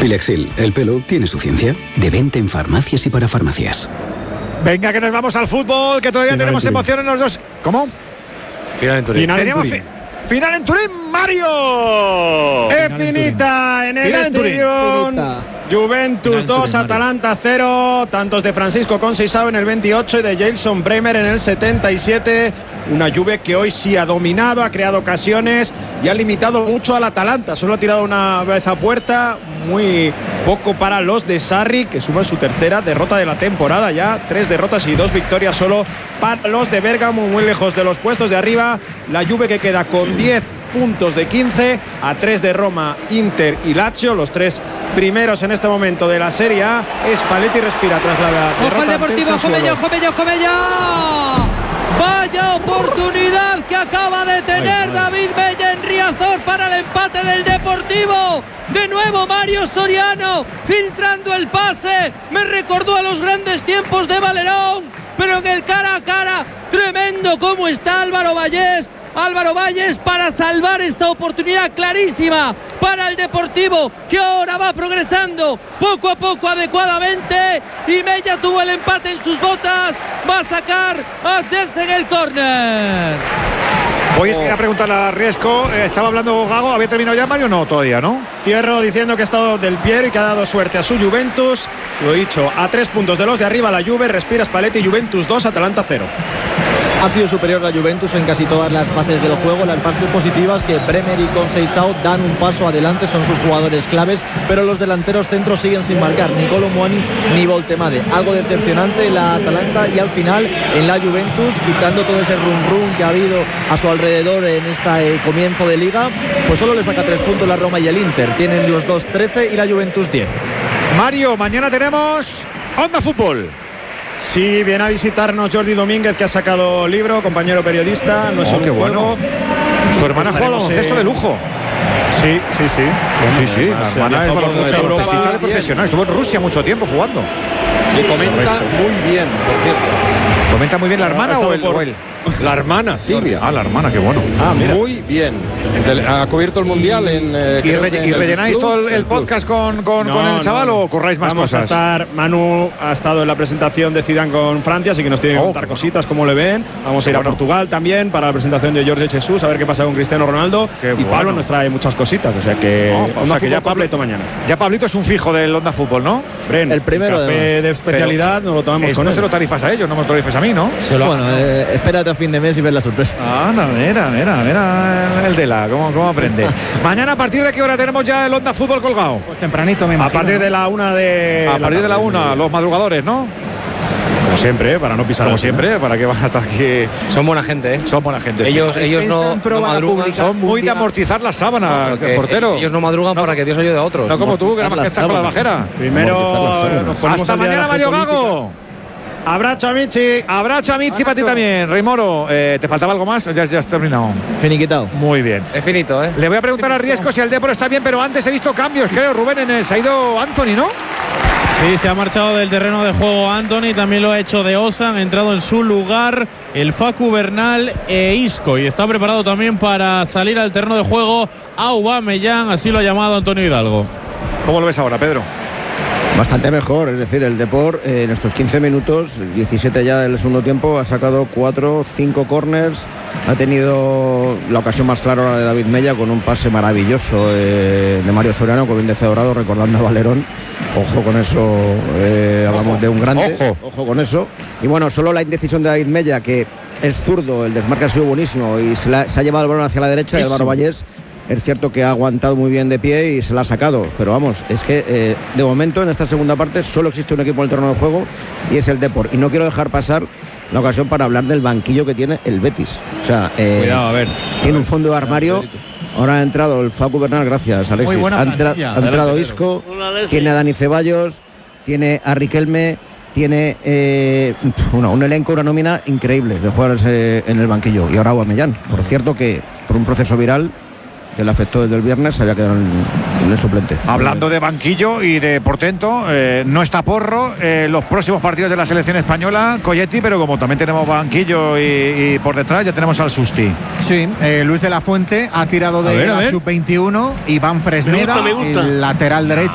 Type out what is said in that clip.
Filexil, el pelo tiene su ciencia. De venta en farmacias y para farmacias. Venga, que nos vamos al fútbol, que todavía tenemos emoción en los dos. ¿Cómo? Final en Turín. Final en Turín, Mario. Es finita en el estadio. Juventus 2, Atalanta 0. Tantos de Francisco Conceição en el 28 y de Jason Bremer en el 77. Una Juve que hoy sí ha dominado, ha creado ocasiones y ha limitado mucho al Atalanta. Solo ha tirado una vez a puerta, muy poco para los de Sarri, que suman su tercera derrota de la temporada ya. 3 derrotas y 2 victorias solo para los de Bérgamo, muy lejos de los puestos de arriba. La Juve que queda con 10 puntos de 15, a 3 de Roma, Inter y Lazio, los 3 primeros en este momento de la Serie A. Spalletti respira tras la derrota. ¡Ojo el Deportivo! ¡Comello! Vaya oportunidad que acaba de tener David Mella en Riazor para el empate del Deportivo. De nuevo Mario Soriano filtrando el pase. Me recordó a los grandes tiempos de Valerón, pero en el cara a cara, tremendo como está Álvaro Valles para salvar esta oportunidad clarísima para el Deportivo, que ahora va progresando poco a poco adecuadamente, y Mella tuvo el empate en sus botas, va a sacar a hacerse en el córner. Voy a preguntarle a Riesco, estaba hablando Gago, ¿había terminado ya, Mario? No, todavía, ¿no? Cierro diciendo que ha estado del Piero y que ha dado suerte a su Juventus. Lo he dicho, a 3 puntos de los de arriba la Juve, respira Spalletti, Juventus 2, Atalanta 0. Ha sido superior la Juventus en casi todas las fases del juego. Las partes positivas que Bremer y Conceição dan un paso adelante, son sus jugadores claves, pero los delanteros centros siguen sin marcar, ni Kolo Muani ni Voltemade. Algo decepcionante la Atalanta, y al final en la Juventus, quitando todo ese rum que ha habido a su alrededor en este comienzo de liga, pues solo le saca 3 puntos la Roma y el Inter. Tienen los dos 13 y la Juventus 10. Mario, mañana tenemos Onda Fútbol. Sí, viene a visitarnos Jordi Domínguez, que ha sacado libro, compañero periodista. No es qué bueno. Su hermana juega al baloncesto de lujo. Sí. La hermana es baloncestista de profesional. Estuvo en Rusia mucho tiempo jugando. Y comenta muy bien, por cierto. ¿Comenta muy bien la hermana o él? La hermana, Silvia. La hermana, qué bueno. Mira. Muy bien. Ha cubierto el Mundial en... ¿Y rellenáis todo el podcast con el chaval o curráis más cosas? Manu ha estado en la presentación de Zidane con Francia, así que nos tiene que contar cositas, como le ven. Vamos a ir a Portugal también para la presentación de Jorge Jesús, a ver qué pasa con Cristiano Ronaldo. Y Pablo nos trae muchas cositas, o sea que ya Pablito mañana. Ya Pablito es un fijo del Onda Fútbol, ¿no? El primero de especialidad nos lo tomamos con él. No se lo tarifas a ellos, no me lo tarifes a mí, ¿no? Bueno, espérate a fin de mes y ver la sorpresa. Mira el de la, cómo aprende. Mañana, ¿a partir de qué hora tenemos ya el Onda Fútbol colgado? Pues tempranito, me imagino. A partir de la 1 de... A partir de la 1, los madrugadores, ¿no? Como siempre, para no pisar. Como siempre, para que van a estar aquí. Son buena gente, ¿eh? Son buena gente. Ellos no madrugan. Son muy de amortizar las sábanas, portero. Ellos no madrugan para que Dios ayude a otros. No como tú, que nada más que estás con la bajera. Primero, hasta mañana, Mario Gago. Abrazo a Michi para ti también. Rey Moro, ¿te faltaba algo más? Ya has terminado. Finiquitado. Muy bien. Es finito, ¿eh? Le voy a preguntar a Riesco si el Depor está bien, pero antes he visto cambios, creo, Rubén, se ha ido Anthony, ¿no? Sí, se ha marchado del terreno de juego Anthony, también lo ha hecho de Osa, han entrado en su lugar el Facu Bernal e Isco, y está preparado también para salir al terreno de juego Aubameyang, así lo ha llamado Antonio Hidalgo. ¿Cómo lo ves ahora, Pedro? Bastante mejor, es decir, el Depor en estos 15 minutos, 17 ya del segundo tiempo, ha sacado 5 corners, ha tenido la ocasión más clara de David Mella con un pase maravilloso de Mario Soriano, con bien Dorado, recordando a Valerón. Ojo con eso, hablamos de un grande, ojo con eso. Y bueno, solo la indecisión de David Mella, que es zurdo, el desmarque ha sido buenísimo y se ha llevado el balón hacia la derecha, y Álvaro Vallés es cierto que ha aguantado muy bien de pie y se la ha sacado, pero vamos, es que de momento en esta segunda parte solo existe un equipo en el terreno de juego y es el Depor, y no quiero dejar pasar la ocasión para hablar del banquillo que tiene el Betis. O sea, cuidado, a ver. Tiene un fondo de armario. Ahora ha entrado el Facu Bernal, gracias Alexis, ha entrado Isco, tiene a Dani Ceballos, tiene a Riquelme, tiene un elenco, una nómina increíble de jugadores en el banquillo. Y ahora Aubameyang, por cierto, que por un proceso viral que le afectó desde el viernes, se había quedado en el suplente. Hablando de banquillo y de portento, no está Porro, los próximos partidos de la selección española, Colletti, pero como también tenemos banquillo y por detrás ya tenemos al Susti. Sí, Luis de la Fuente ha tirado de la sub-21, Iván Fresneda, el lateral derecho.